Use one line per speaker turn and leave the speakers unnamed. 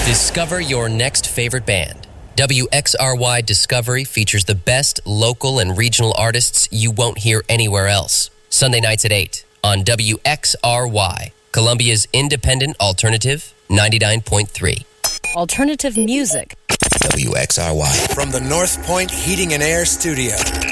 Discover your next favorite band. WXRY Discovery features the best local and regional artists you won't hear anywhere else. Sunday nights at 8 on WXRY, Columbia's independent alternative, 99.3.
Alternative music.
WXRY.
From the North Point Heating and Air Studio.